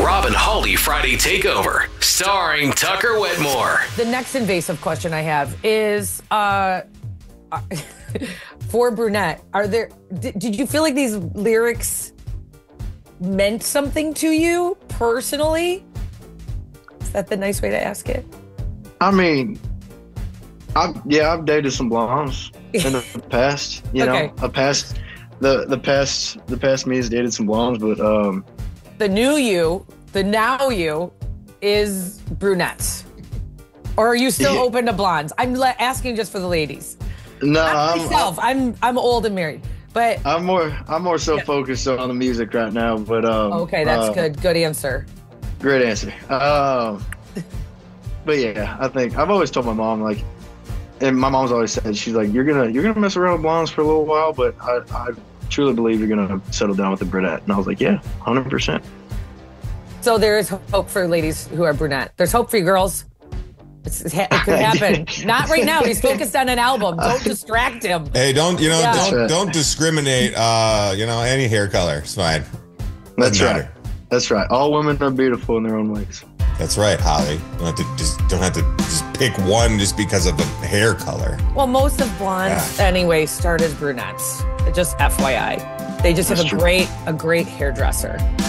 Rob and Holly Friday Takeover, starring Tucker Wetmore. The next invasive question I have is for Brunette. Did you feel like these lyrics meant something to you personally? Is that the nice way to ask it? I mean, I've dated some blondes in the past. You know, the past me has dated some blondes, but the new you, the now you, is brunettes. Or are you still open to blondes? I'm asking just for the ladies. No, I'm old and married, but I'm more so focused on the music right now. But okay, that's good. Good answer. Great answer. But yeah, I think I've always told my mom, like, and my mom's always said, she's like, you're gonna mess around with blondes for a little while, but I truly believe you're gonna settle down with the brunette. And I was like, yeah, 100%. So there is hope for ladies who are brunette. There's hope for you girls. It could happen. Not right now. He's focused on an album. Don't distract him. Hey, don't discriminate. Any hair color. It's fine. That's right. That's right. All women are beautiful in their own ways. That's right, Holly. You don't have to just pick one just because of the hair color. Well, most of blondes anyway start as brunettes. Just FYI. They just have a great hairdresser.